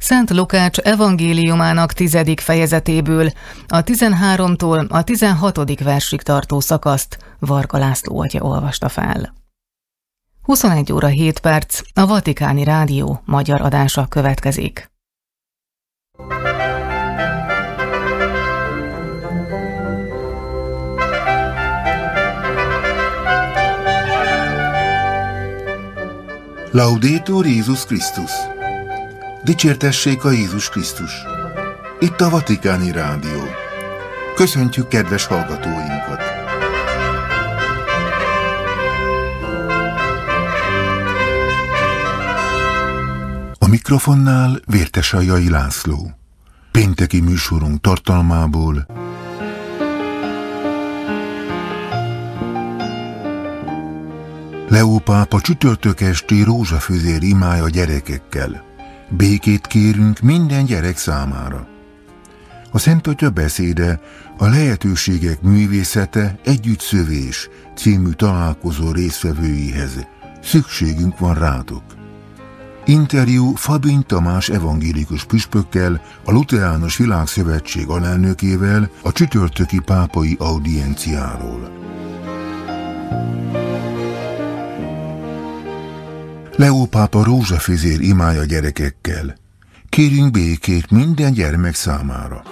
Szent Lukács evangéliumának 10. fejezetéből a 13-tól a 16. versig tartó szakaszt Varga László atya olvasta fel. 21 óra 7 perc, a Vatikáni Rádió magyar adása következik. Laudetur Jézus Krisztus! Dicsértessék a Jézus Krisztus! Itt a Vatikáni Rádió. Köszöntjük kedves hallgatóinkat! A mikrofonnál Vértesajai László. Pénteki műsorunk tartalmából: Leó pápa csütörtök esti rózsafüzér imája gyerekekkel. Békét kérünk minden gyerek számára. A Szent Atya beszéde a Lehetőségek művészete együttszövés című találkozó résztvevőihez. Szükségünk van rátok. Interjú Fabin Tamás evangélikus püspökkel, a Luterános Világszövetség alelnökével a csütörtöki pápai audienciáról. Leó pápa rózsafüzér imája gyerekekkel. Kérjünk békét minden gyermek számára.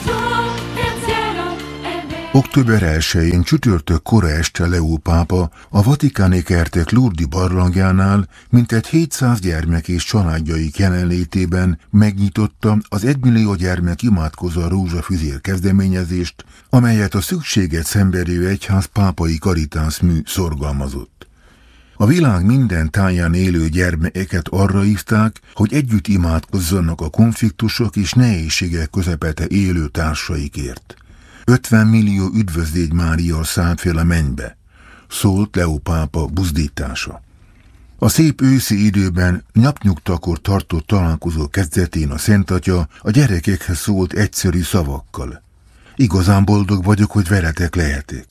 Október 1-én csütörtök kora este Leó pápa a vatikáni kertek Lourdes barlangjánál mintegy 700 gyermek és családjaik jelenlétében megnyitotta az 1 millió gyermek imádkozza rózsafüzér kezdeményezést, amelyet a Szükséget Szenvedő Egyház pápai Caritas mű szorgalmazott. A világ minden táján élő gyermekeket arra hívták, hogy együtt imádkozzanak a konfliktusok és nehézségek közepete élő társaikért. 50 millió üdvözlégy Mária szállt fel a mennybe, szólt Leó pápa buzdítása. A szép őszi időben napnyugtakor tartott találkozó kezdetén a Szent Atya a gyerekekhez szólt egyszerű szavakkal. Igazán boldog vagyok, hogy veletek lehetek.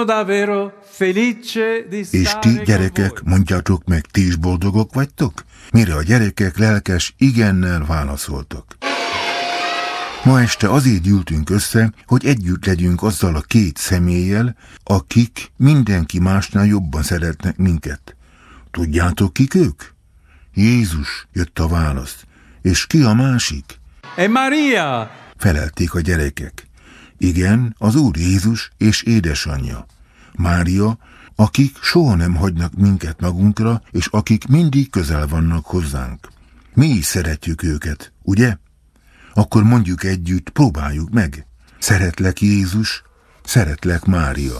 És ti, gyerekek, mondjátok meg, ti is boldogok vagytok? Mire a gyerekek lelkes igennel válaszoltak. Ma este azért gyűltünk össze, hogy együtt legyünk azzal a 2 személlyel, akik mindenki másnál jobban szeretnek minket. Tudjátok, kik ők? Jézus, jött a válasz. És ki a másik? Maria! Felelték a gyerekek. Igen, az Úr Jézus és édesanyja, Mária, akik soha nem hagynak minket magunkra, és akik mindig közel vannak hozzánk. Mi is szeretjük őket, ugye? Akkor mondjuk együtt, próbáljuk meg. Szeretlek Jézus, szeretlek Mária.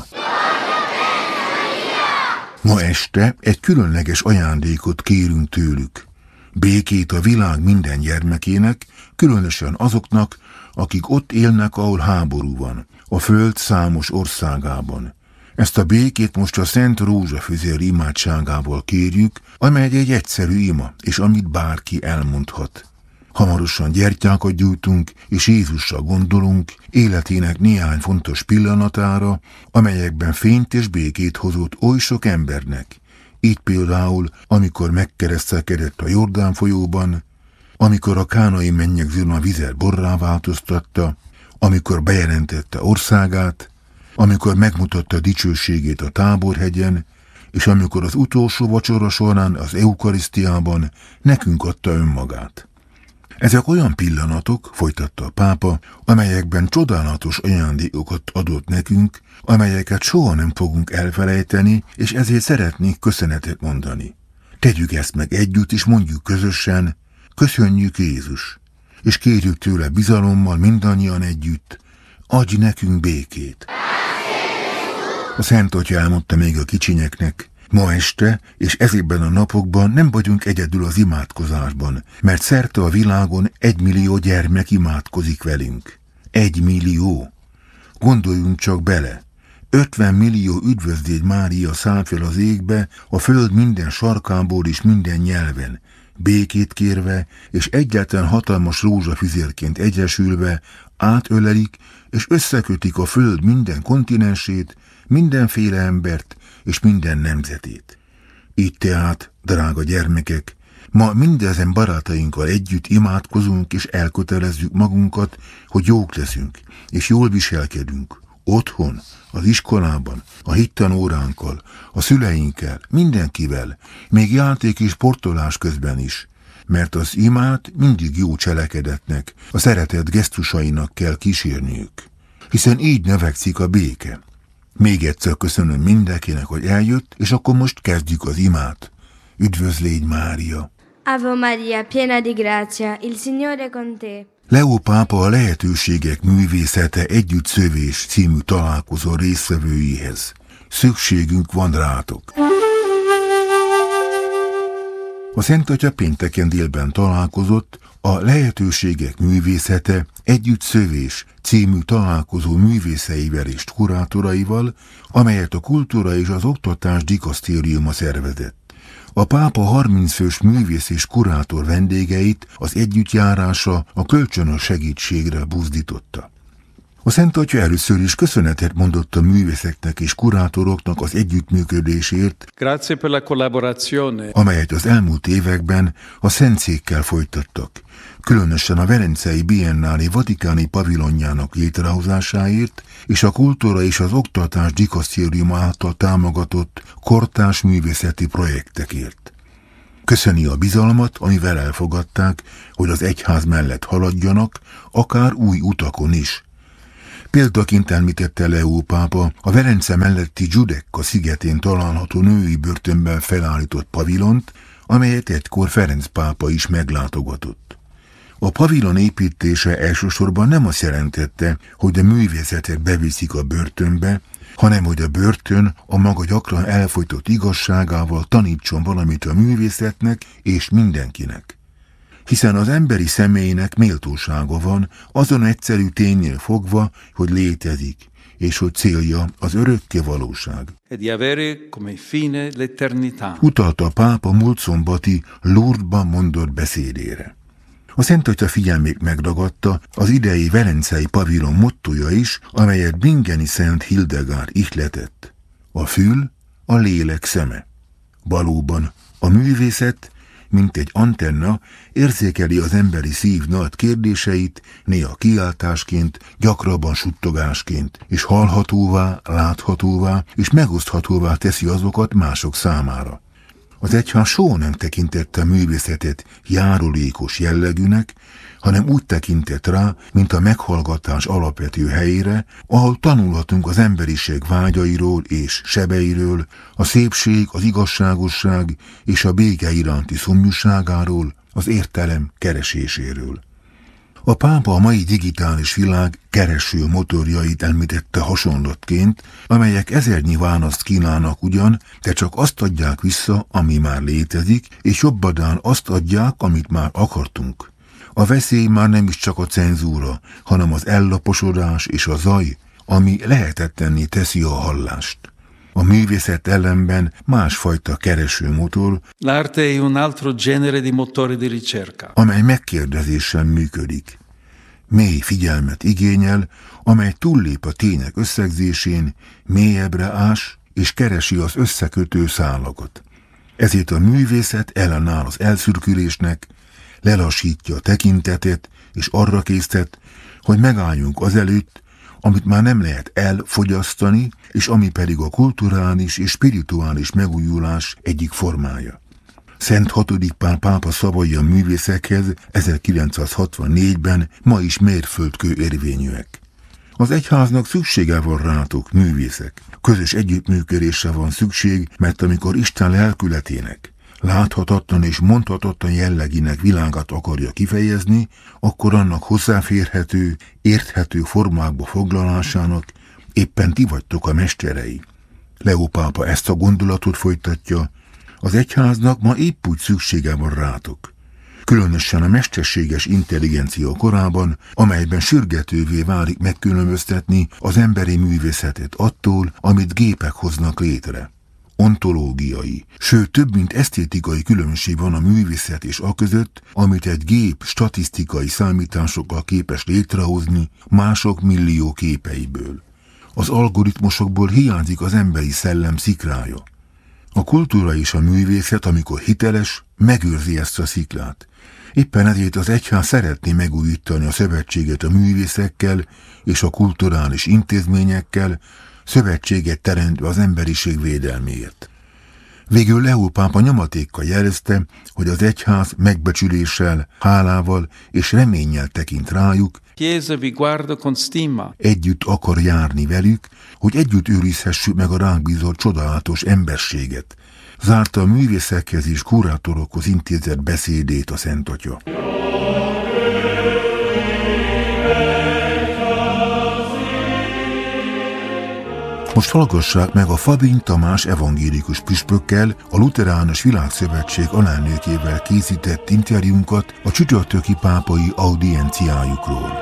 Ma este egy különleges ajándékot kérünk tőlük. Békét a világ minden gyermekének, különösen azoknak, akik ott élnek, ahol háború van, a föld számos országában. Ezt a békét most a Szent Rózsafüzér imádságával kérjük, amely egy egyszerű ima, és amit bárki elmondhat. Hamarosan gyertyákat gyújtunk, és Jézusra gondolunk, életének néhány fontos pillanatára, amelyekben fényt és békét hozott oly sok embernek. Így például, amikor megkeresztelkedett a Jordán folyóban, amikor a kánai mennyegzőn a vizet borrá változtatta, amikor bejelentette országát, amikor megmutatta dicsőségét a Táborhegyen, és amikor az utolsó vacsora során az eukarisztiában nekünk adta önmagát. Ezek olyan pillanatok, folytatta a pápa, amelyekben csodálatos ajándékokat adott nekünk, amelyeket soha nem fogunk elfelejteni, és ezért szeretnék köszönetet mondani. Tegyük ezt meg együtt, és mondjuk közösen: köszönjük Jézus, és kérjük tőle bizalommal mindannyian együtt: adj nekünk békét. A Szent Atya elmondta még a kicsinyeknek: ma este és ezekben a napokban nem vagyunk egyedül az imádkozásban, mert szerte a világon 1 millió gyermek imádkozik velünk. 1 millió! Gondoljunk csak bele! 50 millió üdvözlégy Mária szállt fel az égbe, a föld minden sarkából és minden nyelven, békét kérve, és egyáltalán hatalmas rózsafüzérként egyesülve átölelik és összekötik a föld minden kontinensét, mindenféle embert és minden nemzetét. Így tehát, drága gyermekek, Ma mindezen barátainkkal együtt imádkozunk és elkötelezzük magunkat, hogy jók leszünk és jól viselkedünk. Otthon, az iskolában, a hittanóránkkal, a szüleinkkel, mindenkivel, még játék és sportolás közben is. Mert az imát mindig jó cselekedetnek, a szeretet gesztusainak kell kísérniük. Hiszen így növekszik a béke. Még egyszer köszönöm mindenkinek, hogy eljött, és akkor most kezdjük az imát. Üdvözlégy Mária! Ave Maria, piena di grazia, il Signore è con te. Leó pápa a Lehetőségek művészete együttszövés című találkozó résztvevőihez. Szükségünk van rátok! A Szent Atya pénteken délben találkozott a Lehetőségek művészete együttszövés című találkozó művészeivel és kurátoraival, amelyet a Kultúra és az Oktatás Dikasztériuma szervezett. A pápa 30 fős művész és kurátor vendégeit az együttjárása, a kölcsönös segítségre buzdította. A Szent Atya először is köszönetet mondott a művészeknek és kurátoroknak az együttműködésért, Grazie per la collaborazione, amelyet az elmúlt években a Szentszékkel folytattak, különösen a Velencei Biennáli Vatikáni pavilonjának létrehozásáért és a Kultúra és az Oktatás Dikasztériuma által támogatott kortárs művészeti projektekért. Köszöni a bizalmat, amivel elfogadták, hogy az egyház mellett haladjanak, akár új utakon is. Példaként említette Leó pápa a Velence melletti Giudecca szigetén található női börtönben felállított pavilont, amelyet egykor Ferenc pápa is meglátogatott. A pavilon építése elsősorban nem azt jelentette, hogy a művészetet beviszik a börtönbe, hanem hogy a börtön a maga gyakran elfojtott igazságával tanítson valamit a művészetnek és mindenkinek. Hiszen az emberi személynek méltósága van, azon egyszerű ténynél fogva, hogy létezik, és hogy célja az örökké valóság. Utalta a pápa múlt szombati Lourdesban mondott beszédére. A Szent Atya figyelmét megragadta az idei velencei pavilon mottója is, amelyet Bingeni Szent Hildegard ihletett. A fül a lélek szeme. Valóban a művészet, mint egy antenna, érzékeli az emberi szív nagy kérdéseit, néha kiáltásként, gyakrabban suttogásként, és hallhatóvá, láthatóvá és megoszthatóvá teszi azokat mások számára. Az egyház soha nem tekintette a művészetet járulékos jellegűnek, hanem úgy tekintett rá, mint a meghallgatás alapvető helyére, ahol tanulhatunk az emberiség vágyairól és sebeiről, a szépség, az igazságosság és a béke iránti szomjúságáról, az értelem kereséséről. A pápa a mai digitális világ kereső motorjait említette hasonlatként, amelyek ezernyi választ kínálnak ugyan, de csak azt adják vissza, ami már létezik, és jobbadán azt adják, amit már akartunk. A veszély már nem is csak a cenzúra, hanem az ellaposodás és a zaj, ami lehetetlenné teszi a hallást. A művészet ellenben másfajta keresőmotor, l'arte è un altro genere di motore di ricerca, amely megkérdezéssel működik. Mély figyelmet igényel, amely túllép a tények összegzésén, mélyebbre ás és keresi az összekötő szálakat. Ezért a művészet ellenáll az elszürkülésnek, lelassítja a tekintetet és arra késztet, hogy megálljunk azelőtt, amit már nem lehet elfogyasztani, és ami pedig a kulturális és spirituális megújulás egyik formája. Szent VI. Pál pápa szavai a művészekhez 1964-ben ma is mérföldkő érvényűek. Az egyháznak szüksége van rátok, művészek. Közös együttműködésre van szükség, mert amikor Isten lelkületének, láthatatlan és mondhatatlan jellegének világát akarja kifejezni, akkor annak hozzáférhető, érthető formákba foglalásának éppen ti vagytok a mesterei. Leó pápa ezt a gondolatot folytatja, az egyháznak ma épp úgy szüksége van rátok. Különösen a mesterséges intelligencia korában, amelyben sürgetővé válik megkülönböztetni az emberi művészetet attól, amit gépek hoznak létre. Ontológiai, sőt több mint esztétikai különbség van a művészet és aközött, amit egy gép statisztikai számításokkal képes létrehozni mások millió képeiből. Az algoritmusokból hiányzik az emberi szellem szikrája. A kultúra és a művészet, amikor hiteles, megőrzi ezt a sziklát. Éppen ezért az egyház szeretné megújítani a szövetséget a művészekkel és a kulturális intézményekkel, szövetséget teremtve az emberiség védelméért. Végül Leó pápa nyomatékkal jelezte, hogy az egyház megbecsüléssel, hálával és reménnyel tekint rájuk, együtt akar járni velük, hogy együtt őrizhessük meg a ránk bízott csodálatos emberséget, zárta a művészekhez és kurátorokhoz intézett beszédét a Szent Atya. Most hallgassák meg a Fabin Tamás evangélikus püspökkel, a Luteránus Világszövetség alelnökével készített interjúnkat a csütörtöki pápai audienciájukról.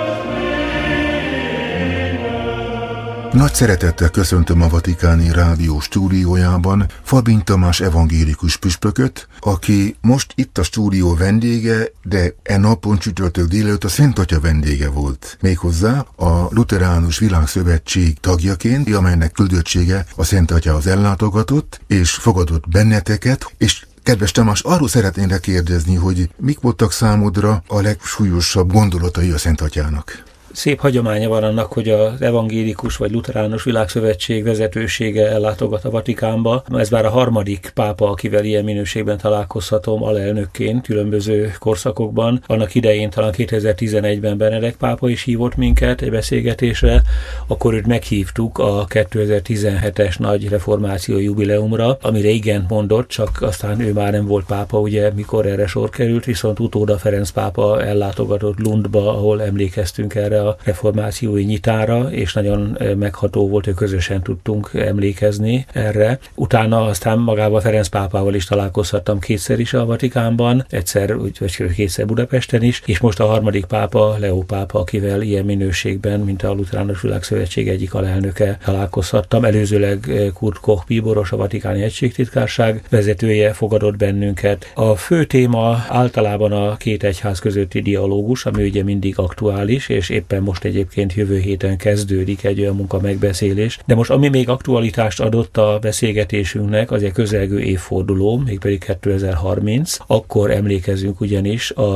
Nagy szeretettel köszöntöm a Vatikáni Rádió stúdiójában Fabin Tamás evangélikus püspököt, aki most itt a stúdió vendége, de napon csütörtök délelőtt a Szent Atya vendége volt. Méghozzá a Luteránus Világszövetség tagjaként, amelynek küldöttsége a Szent Atyához ellátogatott, és fogadott benneteket, és kedves Tamás, arról szeretnék kérdezni, hogy mik voltak számodra a legsúlyosabb gondolatai a Szent Atyának? Szép hagyománya van annak, hogy az evangélikus vagy luteránus világszövetség vezetősége ellátogat a Vatikánba. Ez már a harmadik pápa, akivel ilyen minőségben találkozhatom alelnökként különböző korszakokban. Annak idején talán 2011-ben Benedek pápa is hívott minket egy beszélgetésre, akkor őt meghívtuk a 2017-es nagy reformáció jubileumra, amire igent mondott, csak aztán ő már nem volt pápa, ugye, mikor erre sor került, viszont utóda Ferenc pápa ellátogatott Lundba, ahol emlékeztünk erre a reformációi nyitára, és nagyon megható volt, hogy közösen tudtunk emlékezni erre. Utána aztán magával Ferenc pápával is találkozhattam kétszer is a Vatikánban, egyszer, vagy kétszer Budapesten is, és most a harmadik pápa, Leó pápa, akivel ilyen minőségben, mint a Luteránus Világszövetség egyik alelnöke találkozhattam. Előzőleg Kurt Koch bíboros, a Vatikáni Egységtitkárság vezetője fogadott bennünket. A fő téma általában a két egyház közötti dialógus, ami ugye mindig aktuális, és éppen most egyébként jövő héten kezdődik egy olyan munka megbeszélés. De most ami még aktualitást adott a beszélgetésünknek, az egy közelgő évforduló, mégpedig 2030. Akkor emlékezünk ugyanis a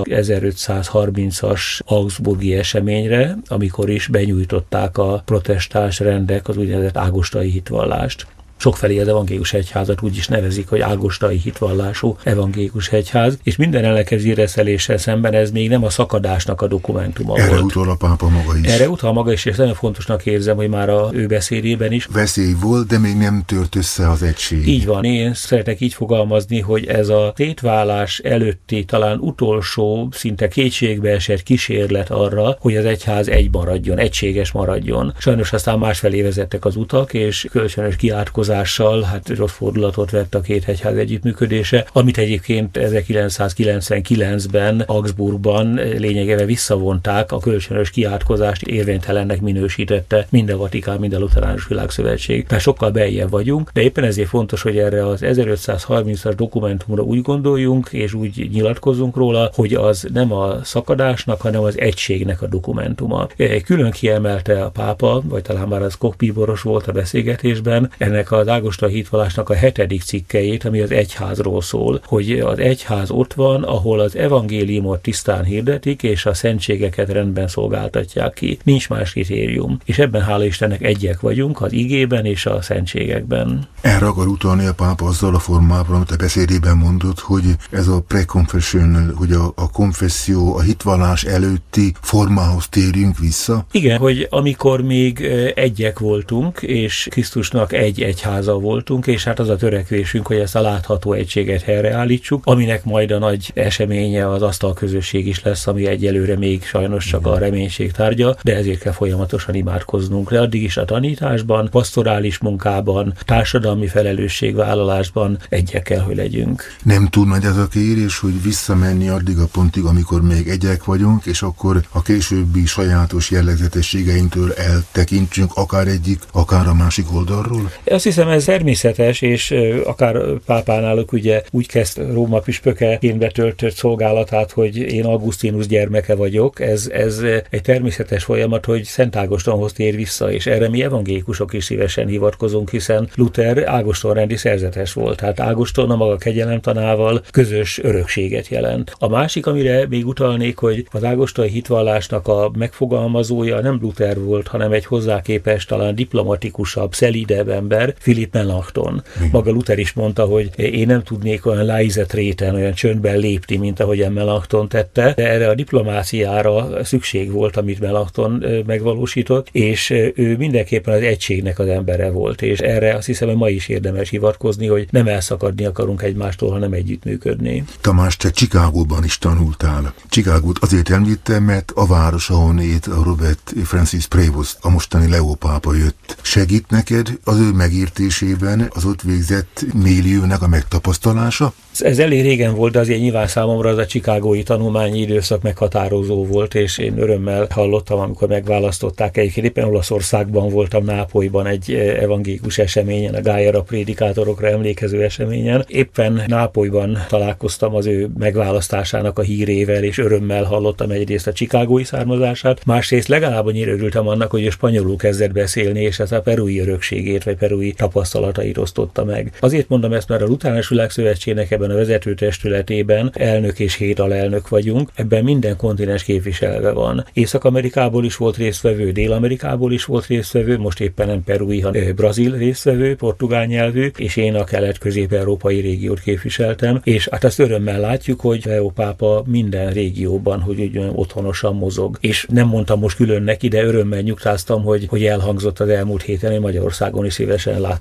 1530-as augsburgi eseményre, amikor is benyújtották a protestáns rendek az úgynevezett ágostai hitvallást. Sokfelé az evangélikus egyházat úgy is nevezik, hogy ágostai hitvallású evangélikus egyház, és minden ellenkező reszeléssel szemben ez még nem a szakadásnak a dokumentuma volt. Erre utal a pápa maga is. Erre utal maga is, és nagyon fontosnak érzem, hogy már a ő beszédében is. Veszély volt, de még nem tört össze az egység. Így van, én szeretek így fogalmazni, hogy ez a szétválás előtti, talán utolsó, szinte kétségbe esett kísérlet arra, hogy az egyház egy maradjon, egységes maradjon. Sajnos aztán másfelé vezettek az utak, és kölcsönös kiátkozással, hát rossz fordulatot vett a két egyház együttműködése, amit egyébként 1999-ben Augsburgban lényegében visszavonták, a kölcsönös kiátkozást érvénytelennek minősítette mind a Vatikán, mind a Luteránus Világszövetség. Tehát sokkal beljebb vagyunk, de éppen ezért fontos, hogy erre az 1530-as dokumentumra úgy gondoljunk, és úgy nyilatkozzunk róla, hogy az nem a szakadásnak, hanem az egységnek a dokumentuma. Külön kiemelte a pápa, vagy talán már az Koch bíboros volt a beszélgetésben, ennek az ágostai hitvallásnak a 7. cikkeit, ami az egyházról szól, hogy az egyház ott van, ahol az evangéliumot tisztán hirdetik, és a szentségeket rendben szolgáltatják ki. Nincs más kritérium. És ebben hála Istennek egyek vagyunk, az igében és a szentségekben. Erre akar utalni a pápa azzal a formában, amit a beszédében mondott, hogy ez a pre-confessional, hogy a konfesszió, a hitvallás előtti formához térjünk vissza? Igen, hogy amikor még egyek voltunk, és Krisztusnak egy egyháza voltunk, és hát az a törekvésünk, hogy ezt a látható egységet helyreállítsuk, aminek majd a nagy eseménye az asztalközösség is lesz, ami egyelőre még sajnos csak a reménység tárgya, de ezért kell folyamatosan imádkoznunk. De addig is a tanításban, pastorális munkában, társadalmi felelősségvállalásban egyek kell, hogy legyünk. Nem túl nagy ez a kérés, hogy visszamenni addig a pontig, amikor még egyek vagyunk, és akkor a későbbi sajátos jellegzetességeinktől eltekintsünk akár egyik, akár a másik oldalról? Azt hiszem, hiszem ez természetes, és akár pápánál ugye úgy kezd Róma püspökeként betöltött szolgálatát, hogy én Augustinus gyermeke vagyok. Ez egy természetes folyamat, hogy Szent Ágostonhoz tér vissza, és erre mi evangélikusok is szívesen hivatkozunk, hiszen Luther ágostonrendi szerzetes volt. Tehát Ágoston a maga kegyelemtanával közös örökséget jelent. A másik, amire még utalnék, hogy az ágostoni hitvallásnak a megfogalmazója nem Luther volt, hanem egy hozzá képest talán diplomatikusabb, szelídebb ember, Philipp Melanchthon. Maga Luther is mondta, hogy én nem tudnék olyan leise treten, olyan csöndben lépni, mint ahogyan Melanchthon tette, de erre a diplomáciára szükség volt, amit Melanchthon megvalósított, és ő mindenképpen az egységnek az embere volt, és erre azt hiszem, hogy ma is érdemes hivatkozni, hogy nem elszakadni akarunk egymástól, hanem együttműködni. Tamás, te Chicagóban is tanultál. Chicagót azért említem, mert a város, ahonnét a Robert Francis Prevost, a mostani Leó pápa jött. Segít neked az ő megértésében az ott végzett milliónak a megtapasztalása? Ez elég régen volt, de azért nyilván számomra az a chicagói tanulmányi időszak meghatározó volt, és én örömmel hallottam, amikor megválasztották. Egyébként éppen Olaszországban voltam, Nápolyban egy evangélikus eseményen, a Gájara prédikátorokra emlékező eseményen. Éppen Nápolyban találkoztam az ő megválasztásának a hírével, és örömmel hallottam egyrészt a chicagói származását, másrészt legalább annyira örültem annak, hogy ő spanyolul kezdett beszélni, és ez a perui örökségét, vagy perui tapasztalatait osztotta meg. Azért mondom ezt, mert a Lutheránus Világszövetségnek ebben a vezető testületében elnök és 7 alelnök vagyunk, ebben minden kontinens képviselve van. Észak-Amerikából is volt résztvevő, Dél-Amerikából is volt résztvevő, most éppen nem perui, hanem brazil résztvevő, portugál nyelvű, és én a kelet-közép-európai régiót képviseltem, és hát azt örömmel látjuk, hogy Leó pápa minden régióban, hogy úgy otthonosan mozog. És nem mondtam most külön neki, de örömmel nyugtáztam, hogy elhangzott az elmúlt héten, én Magyarországon is szívesen láttam